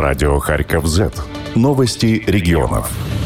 Радио Харьков Z. Новости регионов.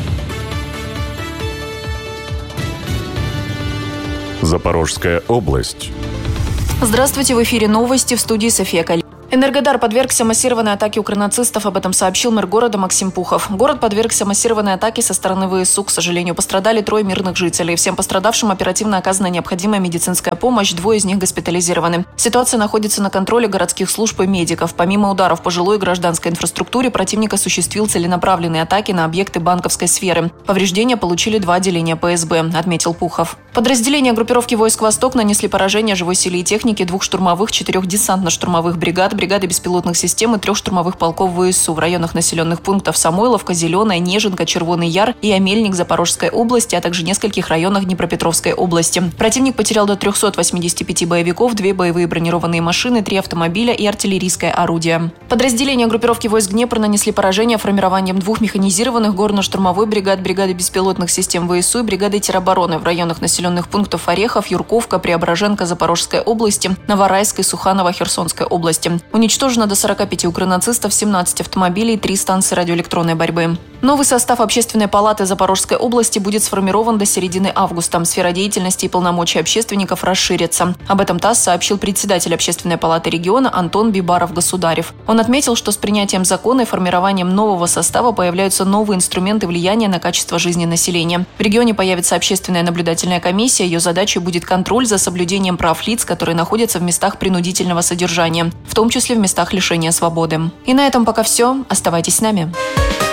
Запорожская область. Здравствуйте, в эфире новости, в студии София Каль. Энергодар подвергся массированной атаке укрнацистов, об этом сообщил мэр города Максим Пухов. Город подвергся массированной атаке со стороны ВСУ. К сожалению, пострадали 3 мирных жителей. Всем пострадавшим оперативно оказана необходимая медицинская помощь, 2 из них госпитализированы. Ситуация находится на контроле городских служб и медиков. Помимо ударов по жилой и гражданской инфраструктуре, противник осуществил целенаправленные атаки на объекты банковской сферы. Повреждения получили 2 отделения ПСБ, отметил Пухов. Подразделения группировки войск «Восток» нанесли поражение живой силе и технике 2 штурмовых, 4 десантно-штурмовых бригад, бригады беспилотных систем и 3 штурмовых полков ВСУ в районах населенных пунктов Самойловка, Зеленая, Нежинка, Червоный Яр и Амельник Запорожской области, а также нескольких районах Днепропетровской области. Противник потерял до 385 боевиков, 2 боевые бронированные машины, 3 автомобиля и артиллерийское орудие. Подразделения группировки войск Днепр нанесли поражение формированием 2 механизированных горно-штурмовой бригад, бригады беспилотных систем ВСУ и бригады теробороны в районах населенных пунктов Орехов, Юрковка, Преображенка Запорожской области, Новорайской, Суханово, Херсонской области. Уничтожено до 45 укрнацистов, 17 автомобилей, 3 станции радиоэлектронной борьбы. Новый состав Общественной палаты Запорожской области будет сформирован до середины августа. Сфера деятельности и полномочий общественников расширится. Об этом ТАСС сообщил председатель Общественной палаты региона Антон Бибаров-Государев. Он отметил, что с принятием закона и формированием нового состава появляются новые инструменты влияния на качество жизни населения. В регионе появится общественная наблюдательная комиссия. Ее задачей будет контроль за соблюдением прав лиц, которые находятся в местах принудительного содержания, в том числе в местах лишения свободы. И на этом пока все. Оставайтесь с нами.